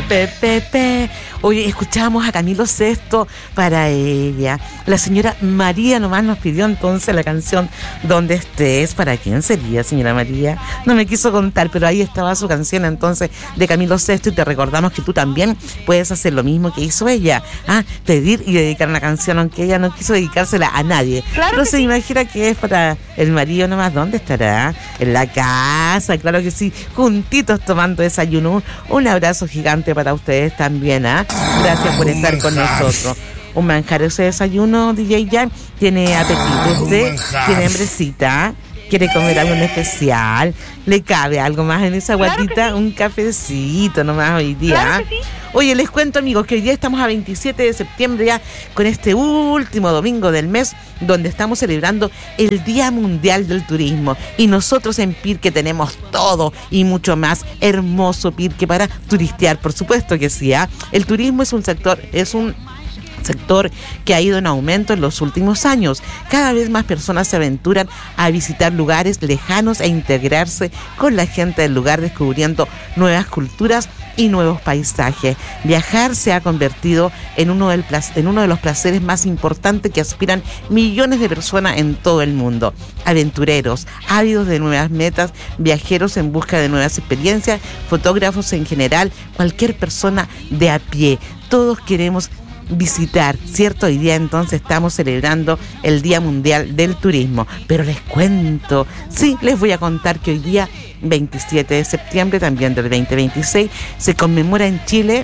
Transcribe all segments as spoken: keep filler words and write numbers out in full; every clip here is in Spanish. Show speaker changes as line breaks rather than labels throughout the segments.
pe, pe, pe. Oye, escuchamos a Camilo Sesto para ella. La señora María nomás nos pidió entonces la canción Donde estés. ¿Para quién sería, señora María? No me quiso contar, pero ahí estaba su canción entonces de Camilo Sesto, y te recordamos que tú también puedes hacer lo mismo que hizo ella, ¿ah? Pedir y dedicar una canción, aunque ella no quiso dedicársela a nadie.
Claro
pero
que
se
sí.
imagina que es para el marido nomás. ¿Dónde estará? En la casa, claro que sí, juntitos tomando desayuno. Un abrazo gigante para ustedes también, ¿ah? Gracias por estar con nosotros. Un manjar ese desayuno, D J Jan. Tiene apetito usted, tiene hambrecita, quiere comer algo en especial, le cabe algo más en esa
Claro
guatita,
sí.
Un cafecito nomás hoy día.
Claro que sí.
Oye, les cuento, amigos, que hoy día estamos a veintisiete de septiembre ya, con este último domingo del mes, donde estamos celebrando el Día Mundial del Turismo. Y nosotros en Pirque tenemos todo y mucho más hermoso, Pirque, para turistear, por supuesto que sí, ¿eh? El turismo es un sector, es un sector que ha ido en aumento en los últimos años. Cada vez más personas se aventuran a visitar lugares lejanos e integrarse con la gente del lugar, descubriendo nuevas culturas y nuevos paisajes. Viajar se ha convertido en uno, del plac- en uno de los placeres más importantes que aspiran millones de personas en todo el mundo. Aventureros, ávidos de nuevas metas, viajeros en busca de nuevas experiencias, fotógrafos en general, cualquier persona de a pie. Todos queremos visitar, ¿cierto? Hoy día entonces estamos celebrando el Día Mundial del Turismo, pero les cuento, sí, les voy a contar que hoy día, veintisiete de septiembre también del veinte veintiséis, se conmemora en Chile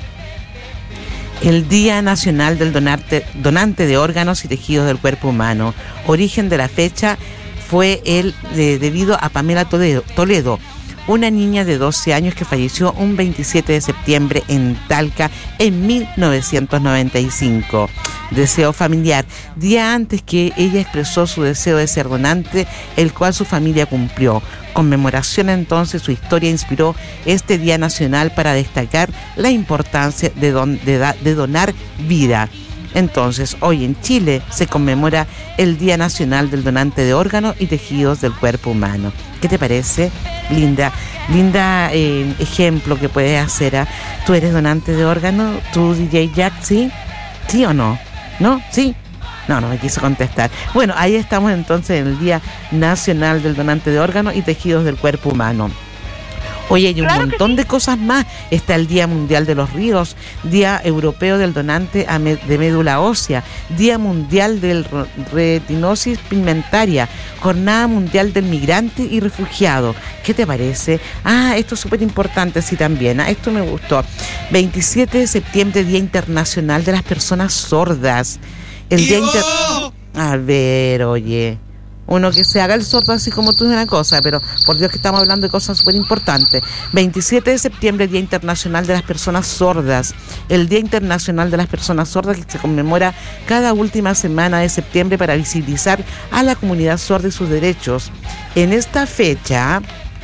el Día Nacional del Donante, Donante de Órganos y Tejidos del Cuerpo Humano. Origen de la fecha fue el de, debido a Pamela Toledo, Toledo, una niña de doce años que falleció un veintisiete de septiembre en Talca en mil novecientos noventa y cinco. Deseo familiar. Día antes que ella expresó su deseo de ser donante, el cual su familia cumplió. Conmemoración entonces, su historia inspiró este Día Nacional para destacar la importancia de, don, de, da, de donar vida. Entonces, hoy en Chile se conmemora el Día Nacional del Donante de Órganos y Tejidos del Cuerpo Humano. ¿Qué te parece? Linda, linda eh, ejemplo que puedes hacer. ¿eh? ¿Tú eres donante de órganos? ¿Tú, D J Jack, sí? ¿Sí o no? ¿No? ¿Sí? No, no me quiso contestar. Bueno, ahí estamos entonces en el Día Nacional del Donante de Órganos y Tejidos del Cuerpo Humano. Oye, hay un
Claro que
montón
sí.
de cosas más. Está el Día Mundial de los Ríos, Día Europeo del Donante a me- de Médula Ósea, Día Mundial del ro- Retinosis Pigmentaria, Jornada Mundial del Migrante y Refugiado. ¿Qué te parece? Ah, esto es súper importante, sí, también. Ah, esto me gustó. veintisiete de septiembre, Día Internacional de las Personas Sordas. El Día Inter... A ver, oye... Uno que se haga el sordo así como tú es una cosa, pero por Dios que estamos hablando de cosas súper importantes. veintisiete de septiembre, Día Internacional de las Personas Sordas. El Día Internacional de las Personas Sordas, que se conmemora cada última semana de septiembre para visibilizar a la comunidad sorda y sus derechos. En esta fecha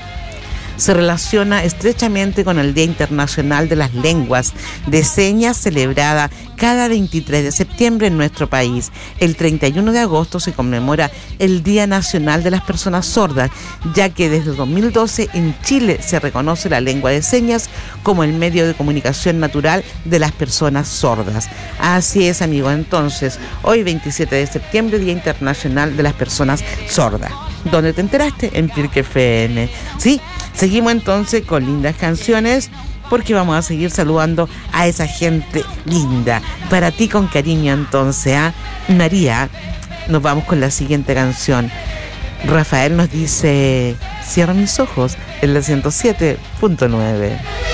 se relaciona estrechamente con el Día Internacional de las Lenguas de Señas, celebrada cada veintitrés de septiembre en nuestro país. El treinta y uno de agosto se conmemora el Día Nacional de las Personas Sordas, ya que desde dos mil doce en Chile se reconoce la lengua de señas como el medio de comunicación natural de las personas sordas. Así es, amigos. Entonces, hoy veintisiete de septiembre, Día Internacional de las Personas Sordas. ¿Dónde te enteraste? En Pirque F M. Sí, seguimos entonces con lindas canciones, porque vamos a seguir saludando a esa gente linda. Para ti con cariño entonces, ¿ah? María, nos vamos con la siguiente canción. Rafael nos dice, cierra mis ojos, en la ciento siete punto nueve.